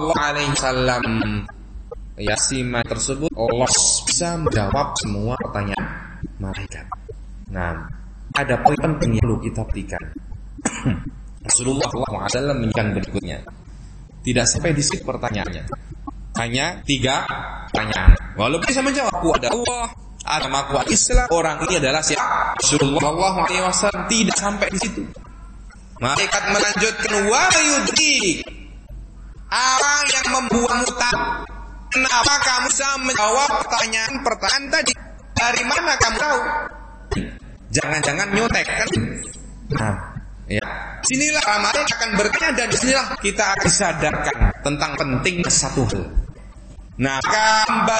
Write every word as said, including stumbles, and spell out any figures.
alaihi wasallam. Ya, si malaikat tersebut Allah bisa menjawab semua pertanyaan malaikat. Nah, ada poin penting yang perlu kita perhatikan. Rasulullah shallallahu alaihi wasallam menjelaskan berikutnya. Tidak sampai di situ pertanyaannya. Hanya tiga pertanyaan. Walaupun bisa menjawab, aku ada Allah, agamaku Islam, orang ini adalah siapa? Rasulullah shallallahu alaihi wasallam. Tidak sampai di situ. Malaikat melanjutkan, wa yudrik, apa yang membuatmu tahu? Kenapa kamu bisa menjawab pertanyaan-pertanyaan tadi? Dari mana kamu tahu? Jangan-jangan nyontek kan? Nah, ya. Sinilah malaikat akan bertanya dan disinilah kita disadarkan tentang pentingnya satu hal. Nah, hamba